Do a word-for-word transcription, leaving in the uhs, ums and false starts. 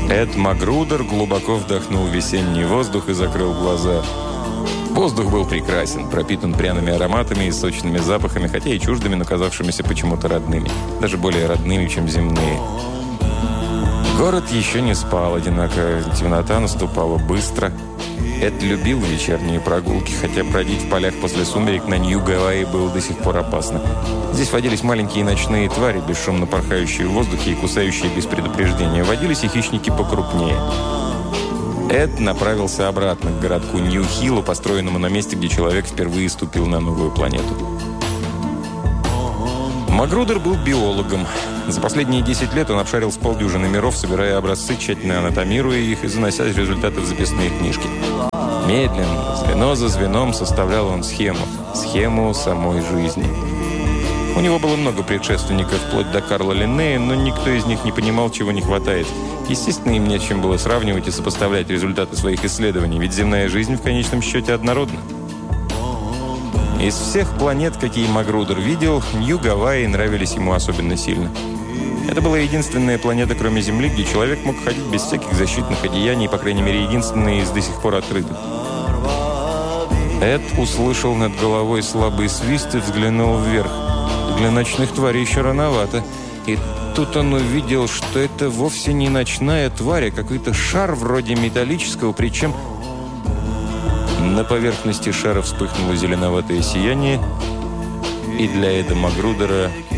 Эд Магрудер глубоко вдохнул весенний воздух и закрыл глаза. Воздух был прекрасен, пропитан пряными ароматами и сочными запахами, хотя и чуждыми, но казавшимися почему-то родными. Даже более родными, чем земные. Город еще не спал, однако темнота наступала быстро. Эд любил вечерние прогулки, хотя бродить в полях после сумерек на Нью-Гавайи было до сих пор опасно. Здесь водились маленькие ночные твари, бесшумно порхающие в воздухе и кусающие без предупреждения. Водились и хищники покрупнее. Эд направился обратно к городку Нью-Хиллу, построенному на месте, где человек впервые ступил на новую планету. Магрудер был биологом. За последние десять лет он обшарил с полдюжины миров, собирая образцы, тщательно анатомируя их и занося результаты в записные книжки. Медленно, звено за звеном, составлял он схему. Схему самой жизни. У него было много предшественников, вплоть до Карла Линнея, но никто из них не понимал, чего не хватает. Естественно, им не с чем было сравнивать и сопоставлять результаты своих исследований, ведь земная жизнь в конечном счете однородна. Из всех планет, какие Магрудер видел, Нью-Гавайи нравились ему особенно сильно. Это была единственная планета, кроме Земли, где человек мог ходить без всяких защитных одеяний, по крайней мере, единственная из до сих пор открытых. Эд услышал над головой слабый свист и взглянул вверх. Для ночных тварей еще рановато. И тут он увидел, что это вовсе не ночная тварь, а какой-то шар вроде металлического, причем на поверхности шара вспыхнуло зеленоватое сияние, и для Эда Магрудера